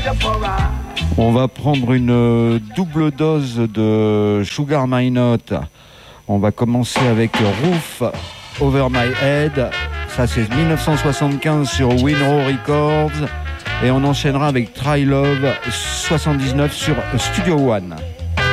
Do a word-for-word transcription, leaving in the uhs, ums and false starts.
On va prendre une double dose de Sugar My Note. On va commencer avec Roof Over My Head. Ça, c'est dix-neuf cent soixante-quinze sur Winrow Records. Et on enchaînera avec Try Love soixante-dix-neuf sur Studio One.